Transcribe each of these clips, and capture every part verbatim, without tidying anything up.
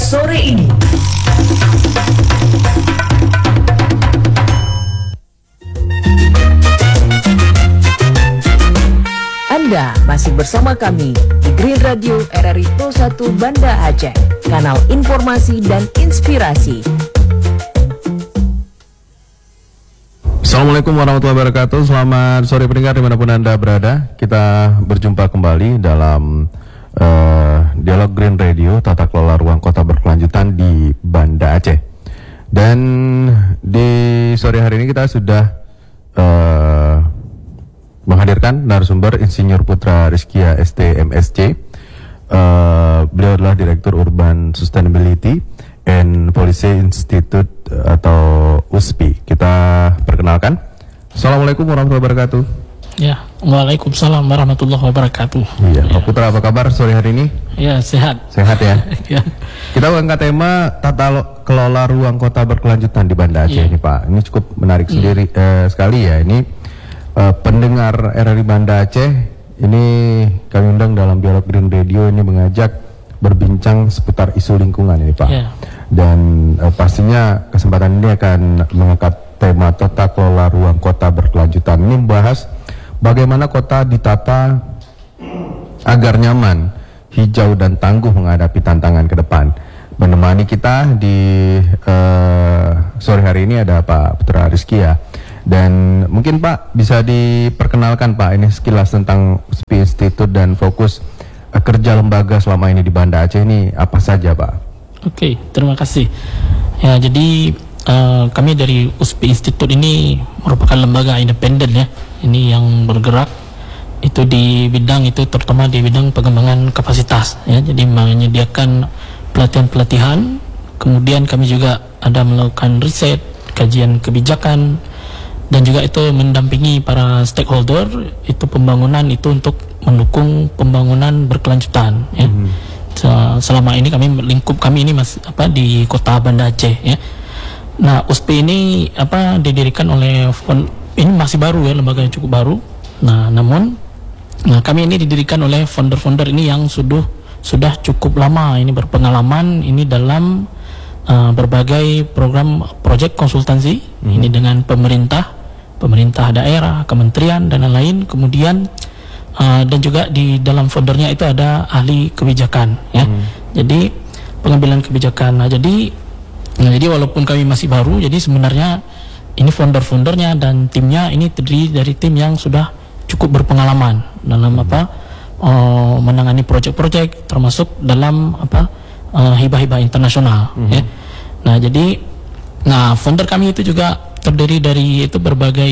sore ini. Anda masih bersama kami di Green Radio R R I Pro satu Banda Aceh, kanal informasi dan inspirasi. Assalamualaikum warahmatullahi wabarakatuh. Selamat sore pendengar dimanapun Anda berada. Kita berjumpa kembali dalam uh, Dialog Green Radio Tata Kelola Ruang Kota Berkelanjutan di Banda Aceh. Dan di sore hari ini kita sudah uh, menghadirkan narasumber Insinyur Putra Rizkia S T M S C. Uh, beliau adalah Direktur Urban Sustainability and Policy Institute atau U S P I. Kita perkenalkan. Assalamualaikum warahmatullahi wabarakatuh. Ya, waalaikumsalam warahmatullahi wabarakatuh. Iya, Pak Putra, apa kabar sore hari ini? Ya, sehat. Sehat ya. Ya. Kita angkat tema tata kelola ruang kota berkelanjutan di Banda Aceh ya. Ini Pak. Ini cukup menarik ya. sendiri eh, sekali ya. Ini eh, pendengar R R I Banda Aceh. Ini kami undang dalam Dialog Green Radio ini mengajak berbincang seputar isu lingkungan ini Pak. Ya. Dan eh, pastinya kesempatan ini akan mengangkat tema tata kelola ruang kota berkelanjutan. Ini membahas bagaimana kota ditata agar nyaman, hijau dan tangguh menghadapi tantangan ke depan. Menemani kita di uh, sore hari ini ada Pak Putra Rizkia. Dan mungkin Pak bisa diperkenalkan Pak ini sekilas tentang U S P I Institute dan fokus uh, kerja lembaga selama ini di Banda Aceh ini apa saja Pak? Oke, terima kasih. Ya, jadi uh, kami dari U S P I Institute ini merupakan lembaga independen ya. Ini yang bergerak itu di bidang itu terutama di bidang pengembangan kapasitas ya. Jadi menyediakan pelatihan-pelatihan, kemudian kami juga ada melakukan riset, kajian kebijakan, dan juga itu mendampingi para stakeholder itu pembangunan itu untuk mendukung pembangunan berkelanjutan ya. Mm-hmm. Selama ini kami lingkup kami ini mas apa di Kota Banda Aceh ya. Nah, U S P I ini apa didirikan oleh ini masih baru ya, lembaga yang cukup baru. Nah, namun nah kami ini didirikan oleh founder-founder ini yang sudah sudah cukup lama ini berpengalaman ini dalam uh, berbagai program proyek konsultansi hmm. ini dengan pemerintah, pemerintah daerah, kementerian dan lain-lain. Kemudian uh, dan juga di dalam foundernya itu ada ahli kebijakan ya. Hmm. Jadi pengambilan kebijakan. Nah, jadi nah, jadi walaupun kami masih baru, jadi sebenarnya ini founder-foundernya dan timnya ini terdiri dari tim yang sudah cukup berpengalaman dalam hmm. apa uh, menangani proyek-proyek termasuk dalam apa uh, hibah-hibah internasional. Hmm. Ya. Nah jadi, nah founder kami itu juga terdiri dari itu berbagai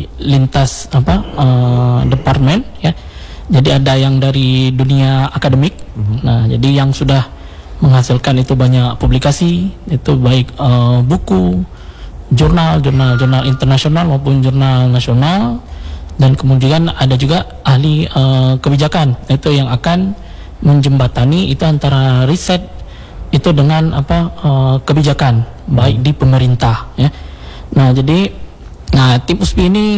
lintas apa uh, departemen ya. Jadi ada yang dari dunia akademik. Hmm. Nah jadi yang sudah menghasilkan itu banyak publikasi itu baik uh, buku, jurnal, jurnal, jurnal internasional maupun jurnal nasional, dan kemudian ada juga ahli uh, kebijakan itu yang akan menjembatani itu antara riset itu dengan apa uh, kebijakan hmm. baik di pemerintah ya. Nah jadi, nah tim U S P I ini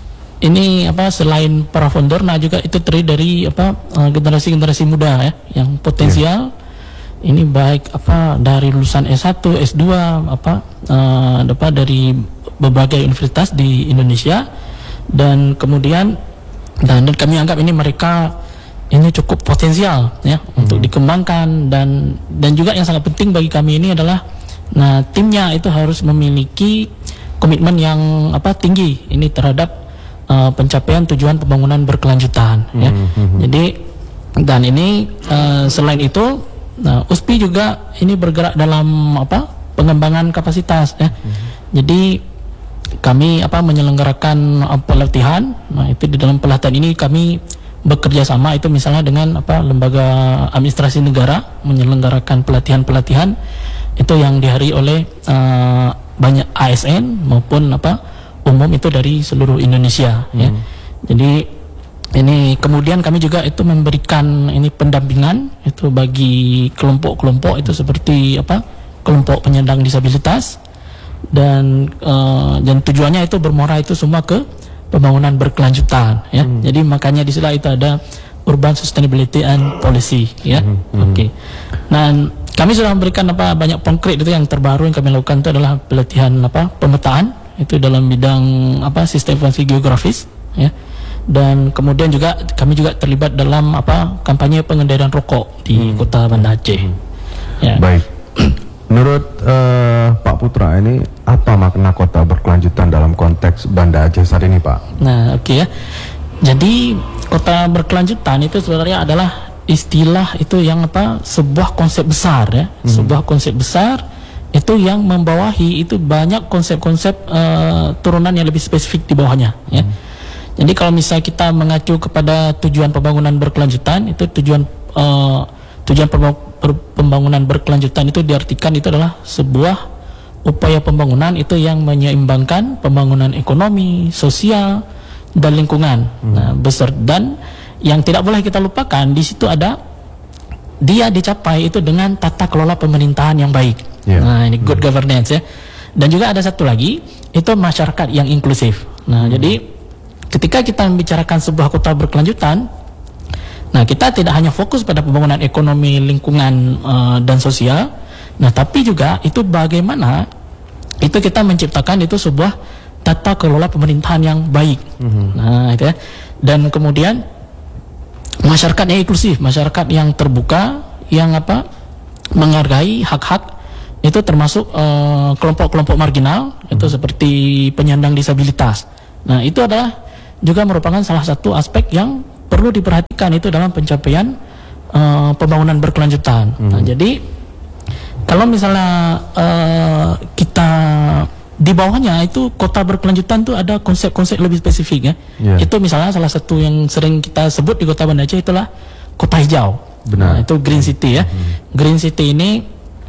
ini apa selain para founder, nah juga itu terdiri dari apa uh, generasi-generasi muda ya yang potensial. Yeah. Ini baik apa dari lulusan S satu, S dua apa uh, dapat dari berbagai universitas di Indonesia, dan kemudian dan, dan kami anggap ini mereka ini cukup potensial ya hmm. untuk dikembangkan, dan dan juga yang sangat penting bagi kami ini adalah nah timnya itu harus memiliki komitmen yang apa tinggi ini terhadap uh, pencapaian tujuan pembangunan berkelanjutan hmm. ya. Hmm. Jadi dan ini uh, selain itu nah, U S P I juga ini bergerak dalam apa pengembangan kapasitas ya. Mm-hmm. Jadi kami apa menyelenggarakan uh, pelatihan. Nah, itu di dalam pelatihan ini kami bekerja sama itu misalnya dengan apa lembaga administrasi negara menyelenggarakan pelatihan-pelatihan itu yang dihadiri oleh uh, banyak A S N maupun apa umum itu dari seluruh Indonesia mm. ya. Jadi ini kemudian kami juga itu memberikan ini pendampingan itu bagi kelompok-kelompok itu seperti apa kelompok penyandang disabilitas, dan uh, dan tujuannya itu bermuara itu semua ke pembangunan berkelanjutan ya. Hmm. Jadi makanya di sini itu ada Urban Sustainability and Policy ya. Hmm. Hmm. Oke. Okay. Nah kami sudah memberikan apa banyak konkret itu. Yang terbaru yang kami lakukan itu adalah pelatihan apa pemetaan itu dalam bidang apa sistem informasi geografis, ya. Dan kemudian juga kami juga terlibat dalam apa kampanye pengendalian rokok di hmm. Kota Banda Aceh. Hmm. Ya. Baik. Menurut uh, Pak Putra, ini apa makna kota berkelanjutan dalam konteks Banda Aceh saat ini, Pak? Nah, oke okay ya. Jadi kota berkelanjutan itu sebenarnya adalah istilah itu yang apa sebuah konsep besar, ya. Hmm. Sebuah konsep besar itu yang membawahi itu banyak konsep-konsep uh, turunan yang lebih spesifik di bawahnya, ya. Hmm. Jadi kalau misalnya kita mengacu kepada tujuan pembangunan berkelanjutan, itu tujuan uh, tujuan pembangunan berkelanjutan itu diartikan itu adalah sebuah upaya pembangunan itu yang menyeimbangkan pembangunan ekonomi, sosial, dan lingkungan. Hmm. Nah, besar dan yang tidak boleh kita lupakan di situ ada dia dicapai itu dengan tata kelola pemerintahan yang baik. Yeah. Nah, ini good hmm. governance, ya. Dan juga ada satu lagi itu masyarakat yang inklusif. Nah, hmm. jadi ketika kita membicarakan sebuah kota berkelanjutan, nah kita tidak hanya fokus pada pembangunan ekonomi, lingkungan, uh, dan sosial, nah tapi juga itu bagaimana itu kita menciptakan itu sebuah tata kelola pemerintahan yang baik. Mm-hmm. Nah itu ya. Dan kemudian masyarakat yang inklusif, masyarakat yang terbuka, yang apa menghargai hak-hak itu termasuk uh, kelompok-kelompok marginal, mm-hmm. itu seperti penyandang disabilitas. Nah itu adalah juga merupakan salah satu aspek yang perlu diperhatikan itu dalam pencapaian uh, pembangunan berkelanjutan. Hmm. Nah, jadi kalau misalnya uh, kita di bawahnya itu kota berkelanjutan itu ada konsep-konsep lebih spesifik, ya. Yeah. Itu misalnya salah satu yang sering kita sebut di Kota Banda Aceh itulah kota hijau. Benar. Nah, itu Green City, ya. Hmm. Green City ini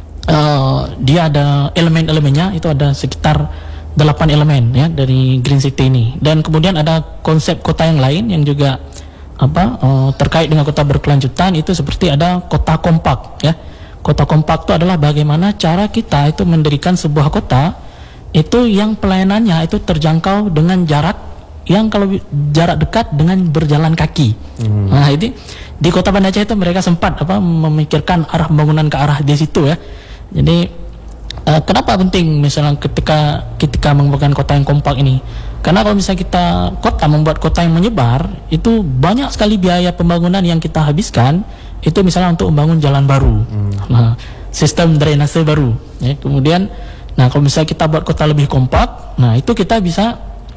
uh, dia ada elemen-elemennya itu ada sekitar delapan elemen, ya, dari Green City ini. Dan kemudian ada konsep kota yang lain yang juga apa uh, terkait dengan kota berkelanjutan itu seperti ada kota kompak, ya. Kota kompak itu adalah bagaimana cara kita itu mendirikan sebuah kota itu yang pelayanannya itu terjangkau dengan jarak yang kalau jarak dekat dengan berjalan kaki. Hmm. Nah, ini di Kota Banda Aceh itu mereka sempat apa memikirkan arah pembangunan ke arah di situ, ya. Jadi Uh, kenapa penting misalnya ketika ketika membangun kota yang kompak ini? Karena kalau misalnya kita kota membuat kota yang menyebar, itu banyak sekali biaya pembangunan yang kita habiskan. Itu misalnya untuk membangun jalan baru, hmm. nah, sistem drainase baru, ya. Kemudian, nah kalau misalnya kita buat kota lebih kompak, nah itu kita bisa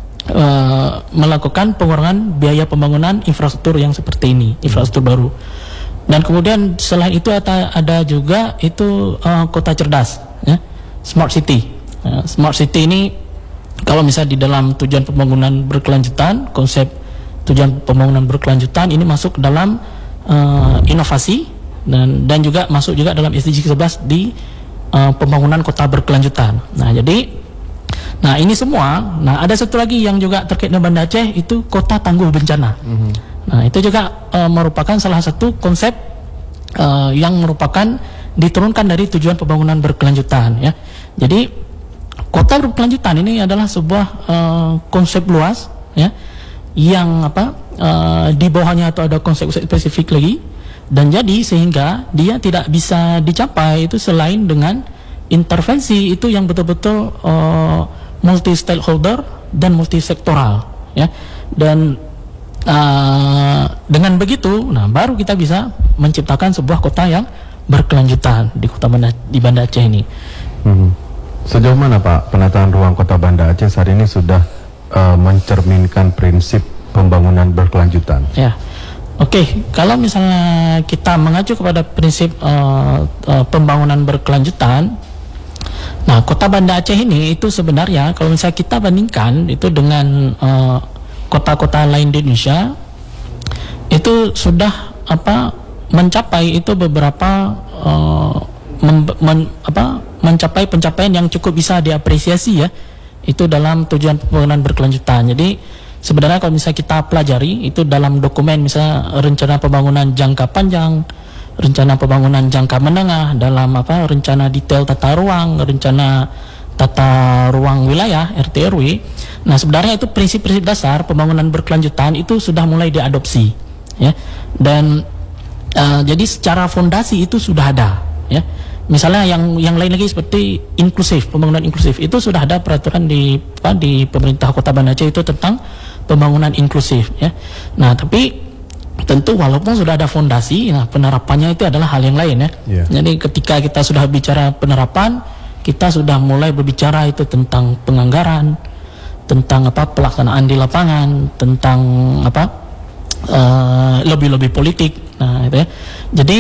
uh, melakukan pengurangan biaya pembangunan infrastruktur yang seperti ini, infrastruktur hmm. baru. Dan kemudian selain itu ada, ada juga itu uh, kota cerdas, ya. Smart City. Nah, Smart City ini kalau misalnya di dalam tujuan pembangunan berkelanjutan, konsep tujuan pembangunan berkelanjutan ini masuk dalam uh, inovasi dan dan juga masuk juga dalam S D G sebelas di uh, pembangunan kota berkelanjutan. Nah, jadi nah ini semua, nah ada satu lagi yang juga terkait dengan Banda Aceh itu kota tangguh bencana. Mm-hmm. Nah, itu juga uh, merupakan salah satu konsep uh, yang merupakan diturunkan dari tujuan pembangunan berkelanjutan, ya. Jadi kota berkelanjutan ini adalah sebuah uh, konsep luas, ya, yang apa uh, di bawahnya itu ada konsep spesifik lagi, dan jadi sehingga dia tidak bisa dicapai itu selain dengan intervensi itu yang betul-betul uh, multi stakeholder dan multi sektoral, ya. Dan uh, dengan begitu, nah baru kita bisa menciptakan sebuah kota yang berkelanjutan di kota Banda, di Banda Aceh ini. Hmm. Sejauh mana Pak penataan ruang kota Banda Aceh saat ini sudah uh, mencerminkan prinsip pembangunan berkelanjutan? Ya, oke. Okay. Kalau misalnya kita mengacu kepada prinsip uh, uh, pembangunan berkelanjutan, nah kota Banda Aceh ini itu sebenarnya kalau misalnya kita bandingkan itu dengan uh, kota-kota lain di Indonesia, itu sudah apa mencapai itu beberapa uh, mem, men, apa mencapai pencapaian yang cukup bisa diapresiasi, ya, itu dalam tujuan pembangunan berkelanjutan. Jadi sebenarnya kalau misalnya kita pelajari itu dalam dokumen misalnya rencana pembangunan jangka panjang, rencana pembangunan jangka menengah, dalam apa rencana detail tata ruang, rencana tata ruang wilayah R T R W. Nah sebenarnya itu prinsip-prinsip dasar pembangunan berkelanjutan itu sudah mulai diadopsi, ya. Dan uh, jadi secara fondasi itu sudah ada, ya. misalnya yang yang lain lagi seperti inklusif, pembangunan inklusif itu sudah ada peraturan di apa, di pemerintah Kota Banda Aceh itu tentang pembangunan inklusif ya. Nah, tapi tentu walaupun sudah ada fondasi, nah penerapannya itu adalah hal yang lain ya. Yeah. Jadi ketika kita sudah bicara penerapan, kita sudah mulai berbicara itu tentang penganggaran, tentang apa pelaksanaan di lapangan, tentang apa uh, lobby-lobby politik. Nah, itu ya. Jadi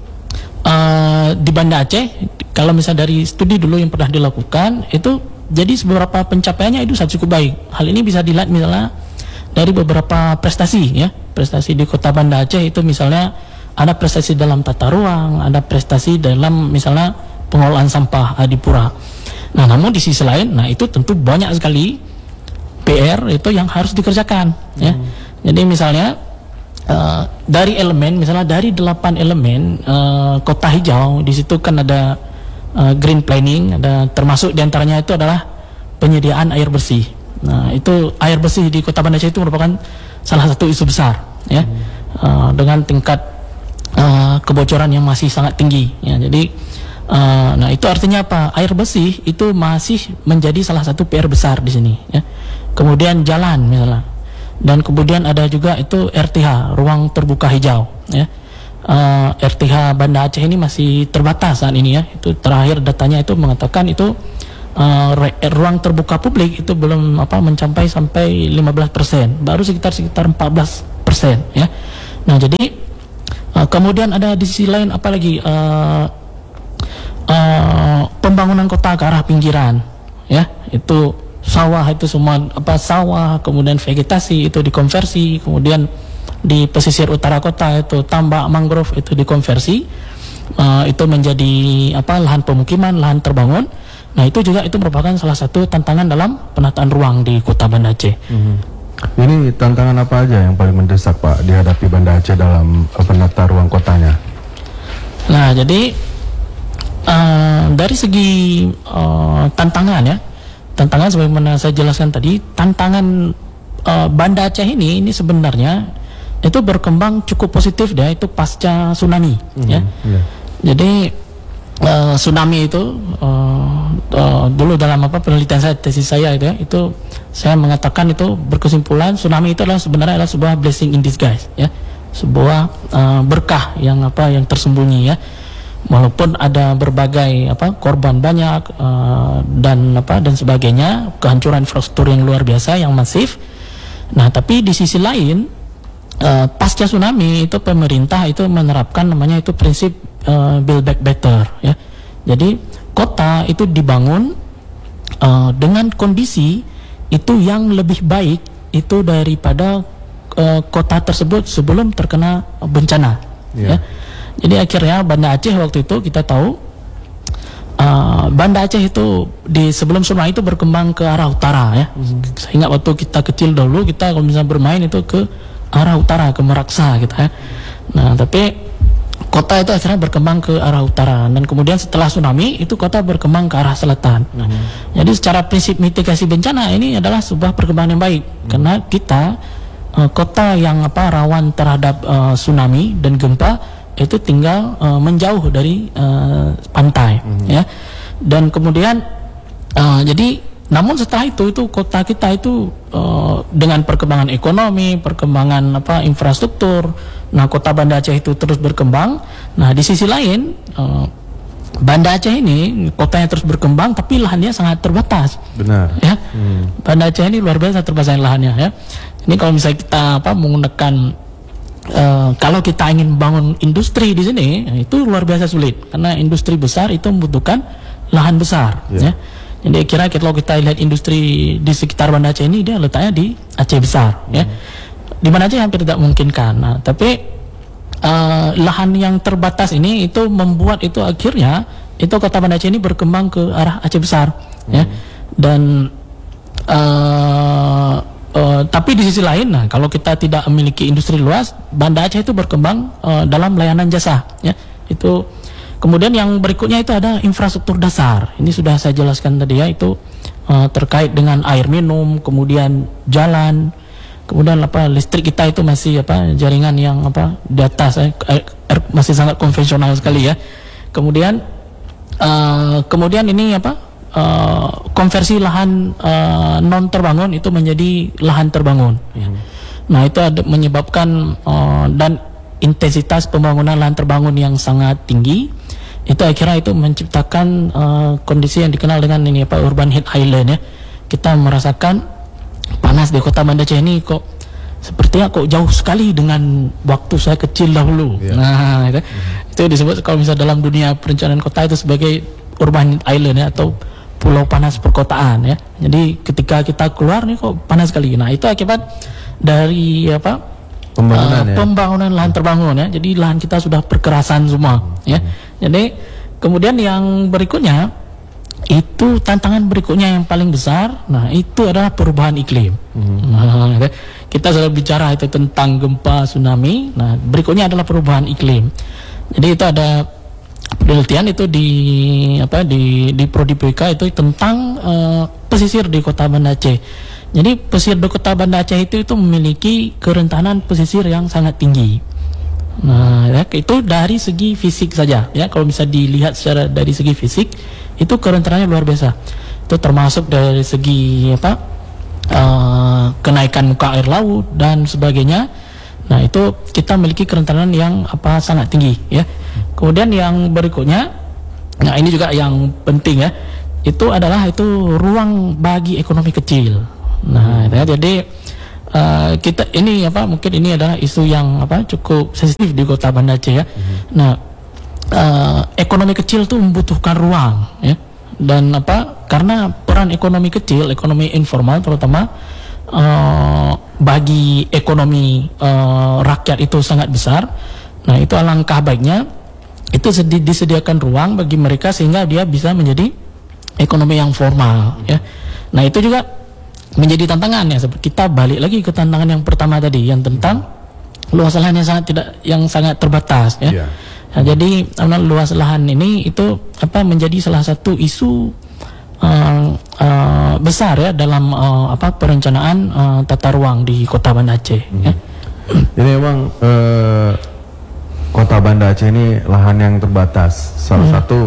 Uh, di Banda Aceh, kalau misalnya dari studi dulu yang pernah dilakukan itu, jadi beberapa pencapaiannya itu sangat cukup baik. Hal ini bisa dilihat misalnya dari beberapa prestasi ya, prestasi di Kota Banda Aceh itu misalnya ada prestasi dalam tata ruang, ada prestasi dalam misalnya pengelolaan sampah Adipura. Nah, namun di sisi lain, nah itu tentu banyak sekali P R itu yang harus dikerjakan ya. Hmm. Jadi misalnya Uh, dari elemen, misalnya dari delapan elemen uh, kota hijau, di situ kan ada uh, green planning, ada termasuk diantaranya itu adalah penyediaan air bersih. Nah, itu air bersih di Kota Banda Aceh itu merupakan salah satu isu besar, ya, hmm. uh, dengan tingkat uh, kebocoran yang masih sangat tinggi. Ya, jadi, uh, nah itu artinya apa? Air bersih itu masih menjadi salah satu P R besar di sini. Ya. Kemudian jalan, misalnya. Dan kemudian ada juga itu R T H, ruang terbuka hijau ya. uh, R T H Banda Aceh ini masih terbatas saat ini ya. Itu terakhir datanya itu mengatakan itu uh, ruang terbuka publik itu belum apa mencapai sampai lima belas persen, baru sekitar sekitar empat belas persen ya. Nah, jadi uh, kemudian ada di sisi lain apalagi uh, uh, pembangunan kota ke arah pinggiran ya, itu sawah itu semua apa sawah, kemudian vegetasi itu dikonversi, kemudian di pesisir utara kota itu tambak mangrove itu dikonversi, uh, itu menjadi apa lahan pemukiman, lahan terbangun. Nah, itu juga itu merupakan salah satu tantangan dalam penataan ruang di Kota Banda Aceh. Mm-hmm. Ini tantangan apa aja yang paling mendesak Pak dihadapi Banda Aceh dalam uh, penata ruang kotanya? Nah, jadi uh, dari segi uh, tantangan ya. Tantangan sebagaimana saya jelaskan tadi, tantangan uh, Banda Aceh ini ini sebenarnya itu berkembang cukup positif ya, itu pasca tsunami mm-hmm. ya. Yeah. Jadi uh, tsunami itu uh, uh, dulu dalam apa penelitian saya, tesis saya itu ya, itu saya mengatakan itu berkesimpulan tsunami itu adalah sebenarnya adalah sebuah blessing in disguise ya, sebuah uh, berkah yang apa yang tersembunyi ya. Walaupun ada berbagai apa korban banyak uh, dan apa dan sebagainya, kehancuran infrastruktur yang luar biasa yang masif. Nah, tapi di sisi lain uh, pasca tsunami itu pemerintah itu menerapkan namanya itu prinsip uh, build back better ya. Jadi kota itu dibangun uh, dengan kondisi itu yang lebih baik itu daripada uh, kota tersebut sebelum terkena bencana yeah. ya. Jadi akhirnya Banda Aceh waktu itu kita tahu uh, Banda Aceh itu di sebelum tsunami itu berkembang ke arah utara ya. Hmm. Saya ingat waktu kita kecil dulu kita kalau misalnya bermain itu ke arah utara, ke Meraksa gitu ya. Nah, tapi kota itu akhirnya berkembang ke arah utara, dan kemudian setelah tsunami itu kota berkembang ke arah selatan. Nah, hmm. jadi secara prinsip mitigasi bencana ini adalah sebuah perkembangan yang baik, hmm. karena kita uh, kota yang apa rawan terhadap uh, tsunami dan gempa itu tinggal uh, menjauh dari uh, pantai mm-hmm. ya. Dan kemudian uh, jadi namun setelah itu itu kota kita itu uh, dengan perkembangan ekonomi, perkembangan apa infrastruktur, nah Kota Banda Aceh itu terus berkembang. Nah, di sisi lain uh, Banda Aceh ini kotanya terus berkembang tapi lahannya sangat terbatas. Benar. Ya. Hmm. Banda Aceh ini luar biasa terbatas lahannya ya. Ini kalau misalnya kita apa menggunakan Uh, kalau kita ingin bangun industri di sini itu luar biasa sulit, karena industri besar itu membutuhkan lahan besar yeah. ya. Jadi kira kalau kita lihat industri di sekitar Banda Aceh ini dia letaknya di Aceh besar mm. ya. Di mana Aceh hampir tidak memungkinkan. Nah, tapi uh, lahan yang terbatas ini itu membuat itu akhirnya itu Kota Banda Aceh ini berkembang ke arah Aceh besar mm. ya. Dan uh, Uh, tapi di sisi lain, nah kalau kita tidak memiliki industri luas, Banda Aceh itu berkembang uh, dalam layanan jasa, ya. Itu kemudian yang berikutnya itu ada infrastruktur dasar. Ini sudah saya jelaskan tadi ya, itu uh, terkait dengan air minum, kemudian jalan, kemudian apa listrik kita itu masih apa jaringan yang apa di atas, eh, air, air, masih sangat konvensional sekali ya. Kemudian Uh, kemudian ini apa? Uh, konversi lahan uh, non terbangun itu menjadi lahan terbangun. Hmm. Nah itu ada menyebabkan uh, dan intensitas pembangunan lahan terbangun yang sangat tinggi. Itu akhirnya itu menciptakan uh, kondisi yang dikenal dengan ini apa urban heat island ya. Kita merasakan panas di Kota Banda Aceh ini kok sepertinya kok jauh sekali dengan waktu saya kecil dahulu. Yeah. Nah, itu, mm-hmm. itu disebut kalau misalnya dalam dunia perencanaan kota itu sebagai urban island ya atau pulau panas perkotaan ya. Jadi ketika kita keluar nih kok panas sekali. Nah, itu akibat dari apa? Pembangunan, uh, ya? pembangunan lahan terbangun ya. Jadi lahan kita sudah perkerasan semua mm-hmm. ya. Jadi kemudian yang berikutnya itu tantangan berikutnya yang paling besar, nah itu adalah perubahan iklim. Hmm. Nah, kita sudah bicara itu tentang gempa, tsunami. Nah berikutnya adalah perubahan iklim. Jadi itu ada penelitian itu di apa di di Prodi P K itu tentang uh, pesisir di Kota Banda Aceh. Jadi pesisir di Kota Banda Aceh itu itu memiliki kerentanan pesisir yang sangat tinggi. Nah, ya, itu dari segi fisik saja ya. Kalau bisa dilihat secara dari segi fisik itu kerentanannya luar biasa. Itu termasuk dari segi apa uh, kenaikan muka air laut dan sebagainya. Nah, itu kita memiliki kerentanan yang apa sangat tinggi ya. Kemudian yang berikutnya, nah ini juga yang penting ya. Itu adalah itu ruang bagi ekonomi kecil. Nah, ya, jadi Uh, kita ini apa mungkin ini adalah isu yang apa cukup sensitif di Kota Banda Aceh ya. Mm-hmm. Nah, uh, ekonomi kecil tuh membutuhkan ruang ya. Dan apa karena peran ekonomi kecil, ekonomi informal terutama uh, bagi ekonomi uh, rakyat itu sangat besar. Nah, itu alangkah baiknya itu sedi- disediakan ruang bagi mereka sehingga dia bisa menjadi ekonomi yang formal mm-hmm. ya. Nah, itu juga menjadi tantangan ya. Kita balik lagi ke tantangan yang pertama tadi yang tentang luas lahan yang sangat tidak yang sangat terbatas ya. Yeah. Nah, jadi luas lahan ini itu apa menjadi salah satu isu uh, uh, besar ya dalam uh, apa perencanaan uh, tata ruang di Kota Banda Aceh. Hmm. Ya. Jadi memang uh, Kota Banda Aceh ini lahan yang terbatas. Salah hmm. satu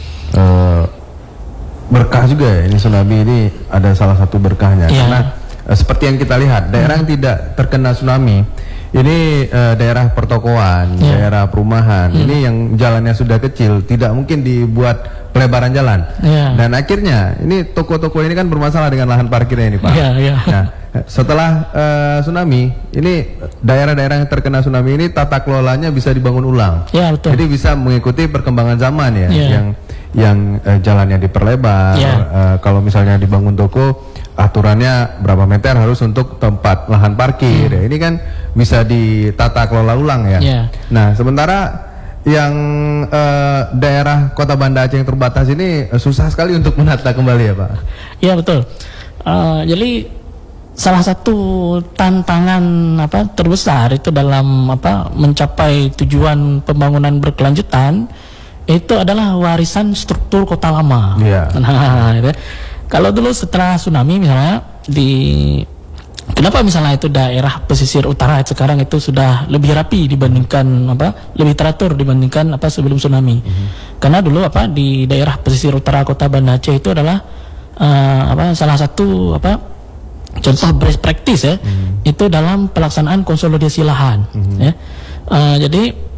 uh, berkah juga ya, ini tsunami ini ada salah satu berkahnya yeah. Karena uh, seperti yang kita lihat daerah yang tidak terkena tsunami ini uh, daerah pertokoan, yeah. daerah perumahan, mm. ini yang jalannya sudah kecil tidak mungkin dibuat pelebaran jalan yeah. Dan akhirnya ini toko-toko ini kan bermasalah dengan lahan parkirnya ini Pak yeah, yeah. Nah setelah uh, tsunami ini daerah-daerah yang terkena tsunami ini tata kelolanya bisa dibangun ulang yeah, betul. Jadi bisa mengikuti perkembangan zaman ya yeah. yang yang uh, jalannya diperlebar, yeah. uh, kalau misalnya dibangun toko, aturannya berapa meter harus untuk tempat lahan parkir, mm. ya, ini kan bisa ditata kelola ulang ya. Yeah. Nah, sementara yang uh, daerah Kota Banda Aceh yang terbatas ini uh, susah sekali untuk menata kembali ya Pak. Iya yeah, betul. Uh, jadi salah satu tantangan apa terbesar itu dalam apa mencapai tujuan pembangunan berkelanjutan itu adalah warisan struktur kota lama. Yeah. Nah, itu. Kalau dulu setelah tsunami misalnya di kenapa misalnya itu daerah pesisir utara sekarang itu sudah lebih rapi dibandingkan apa lebih teratur dibandingkan apa sebelum tsunami. Mm-hmm. Karena dulu apa di daerah pesisir utara Kota Banda Aceh itu adalah uh, apa salah satu apa contoh best practice ya mm-hmm. itu dalam pelaksanaan konsolidasi lahan. Mm-hmm. Ya. Uh, jadi